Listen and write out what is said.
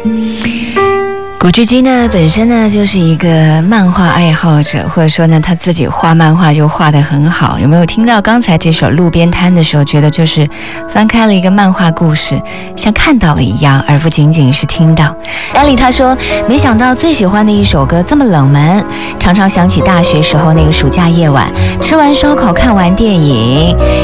古巨基呢，本身呢就是一个漫画爱好者，或者说呢他自己画漫画就画得很好。有没有听到刚才这首《路边摊》的时候，觉得就是翻开了一个漫画故事，像看到了一样，而不仅仅是听到。艾丽她说，没想到最喜欢的一首歌这么冷门，常常想起大学时候那个暑假夜晚，吃完烧烤看完电影。